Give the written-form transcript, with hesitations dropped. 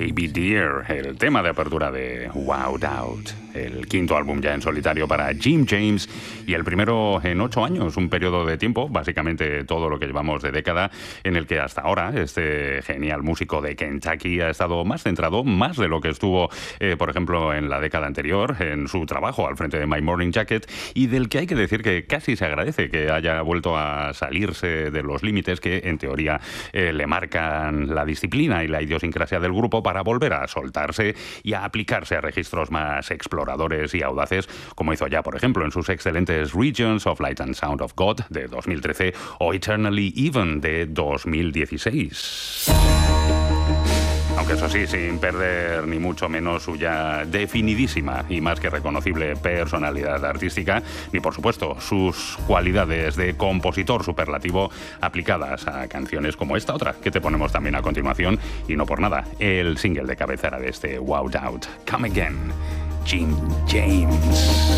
Baby Dear, el tema de apertura de Wowed Out, el quinto álbum ya en solitario para Jim James y el primero en 8 años, un periodo de tiempo, básicamente todo lo que llevamos de década, en el que hasta ahora este genial músico de Kentucky ha estado más centrado, más de lo que estuvo, por ejemplo, en la década anterior, en su trabajo al frente de My Morning Jacket, y del que hay que decir que casi se agradece que haya vuelto a salirse de los límites que, en teoría, le marcan la disciplina y la idiosincrasia del grupo para volver a soltarse y a aplicarse a registros más exploradores y audaces, como hizo ya, por ejemplo, en sus excelentes Regions of Light and Sound of God de 2013 o Eternally Even de 2016. Aunque eso sí, sin perder ni mucho menos su ya definidísima y más que reconocible personalidad artística, ni por supuesto sus cualidades de compositor superlativo aplicadas a canciones como esta otra, que te ponemos también a continuación, y no por nada, el single de cabecera de este Wowed Out, Come Again, Jim James.